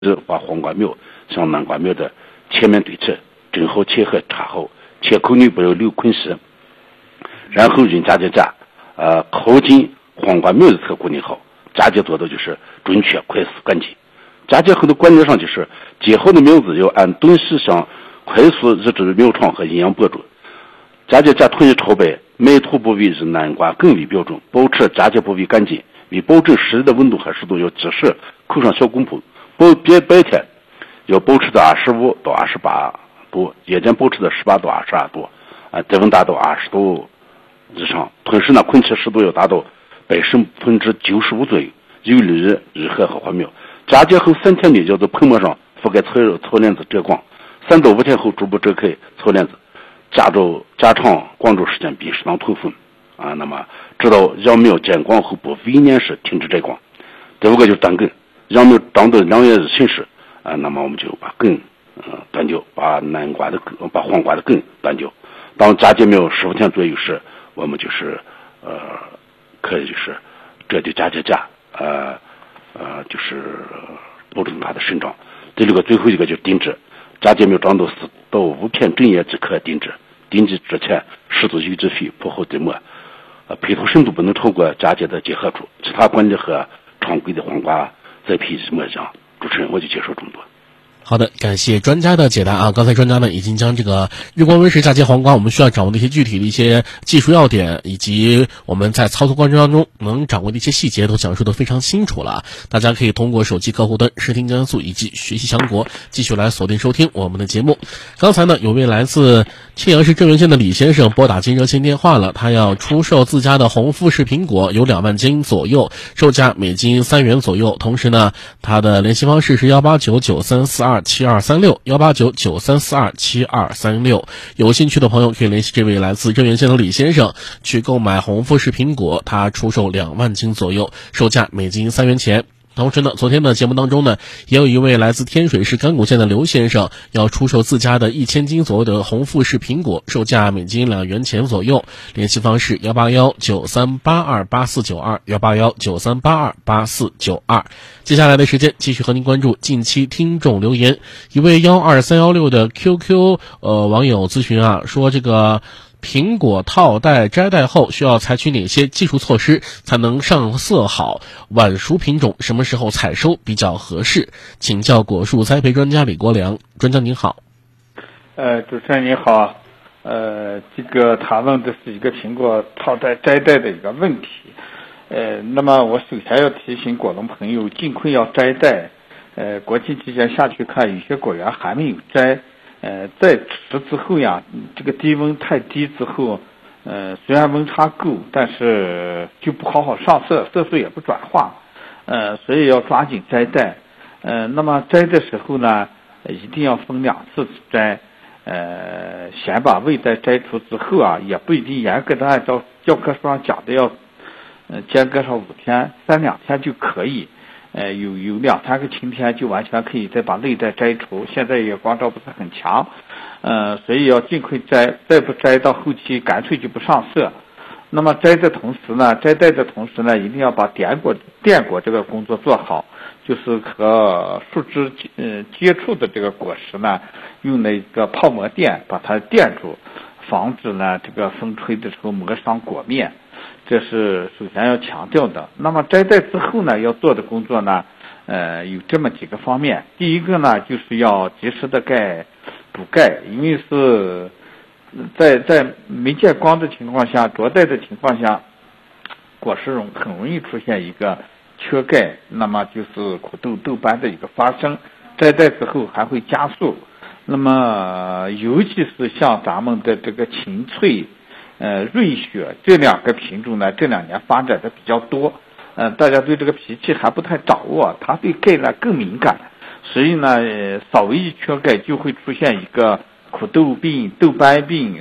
把黄瓜苗向南瓜苗的前面对齐，正好切合插好，切口内部要留空隙，然后用嫁接架靠近黄瓜苗的侧固定好。嫁接做的就是准确、快速、干净。嫁接后的观念上就是结好的苗子要按顿时向快速抑制苗场和营养播种。嫁接架统一朝北，埋土部位是南瓜更为标准，保持嫁接部位干净。为保证室内的温度和湿度，要及时扣上小工棚。白天要保持在25到28度，夜间保持在18到22度，低温达到20度以上。同时呢，空气湿度要达到95%左右，有利于日合和花苗。嫁接后3天内要在盆膜上覆盖草链子遮光，3到5天后逐步遮开草链子，加长光照时间，并适当通风那么直到秧苗见光后不微年时停止摘光。第5个就是断根，秧苗长到2月日形时那么我们就把根断掉，把黄瓜的根断掉。当嫁接苗15天左右时，我们就是可以就是这就嫁接架就是保证它的生长。第6个最后一个就是定植，嫁接苗长到4到5片针叶即可定植。定植之前施足有机肥，铺好地膜，配土深度不能超过嫁接的结合处。其他管理和常规的黄瓜栽培是么样？主持人我就介绍这么多。 好的，感谢专家的解答啊！刚才专家呢已经将这个日光温室嫁接黄瓜我们需要掌握的一些具体的一些技术要点，以及我们在操作过程当中能掌握的一些细节都讲述得非常清楚了。大家可以通过手机客户端视听加速以及学习强国继续来锁定收听我们的节目。刚才呢有位来自庆阳市正源县的李先生拨打进热线电话了，他要出售自家的红富士苹果，有2万斤左右，售价每斤3元左右。同时呢他的联系方式是18993427236，18993427236。有兴趣的朋友可以联系这位来自正源县的李先生去购买红富士苹果，他出售2万斤左右，售价每斤3元钱。同时呢，昨天的节目当中呢，也有一位来自天水市甘谷县的刘先生要出售自家的1000斤左右的红富士苹果，售价每斤2元钱左右。联系方式18193828492，18193828492。接下来的时间继续和您关注近期听众留言。一位12316的 QQ 网友咨询说这个苹果套袋摘袋后需要采取哪些技术措施才能上色好？晚熟品种什么时候采收比较合适？请教果树栽培专家李国良。专家您好。 主持人您好。这个他问的是一个苹果套袋摘袋的一个问题。那么我首先要提醒果农朋友，尽快要摘袋。国庆期间下去看，有些果园还没有摘。在吃之后呀，这个低温太低之后，虽然温差够，但是就不好好上色，色素也不转化，所以要抓紧摘袋。那么摘的时候呢，一定要分2次摘。先把未袋摘出之后也不一定严格的按照教科书上讲的要间隔上5天，3-2天就可以。有2-3个晴天就完全可以再把内袋摘除。现在也光照不是很强，所以要尽快摘，再不摘到后期干脆就不上色。那么摘的同时呢，摘袋的同时呢，一定要把电果这个工作做好，就是和树枝接触的这个果实呢，用那个泡膜垫把它垫住，防止呢这个风吹的时候磨伤果面。这是首先要强调的。那么摘袋之后呢，要做的工作呢，有这么几个方面。第一个呢，就是要及时的补钙，因为是在没见光的情况下，着袋的情况下，果实很容易出现一个缺钙，那么就是苦豆斑的一个发生。摘袋之后还会加速。那么尤其是像咱们的这个芹翠。瑞雪这2个品种呢，这2年发展的比较多，大家对这个脾气还不太掌握，它对钙呢更敏感，所以呢，稍微一缺钙就会出现一个苦豆病、豆斑病，